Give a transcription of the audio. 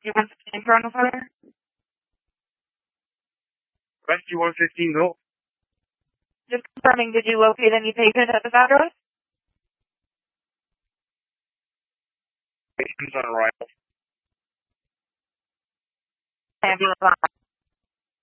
You want to Toronto further? Rescue 115 Gulf. Just confirming, did you locate any patient at this address? Patients on arrival. Ambulance.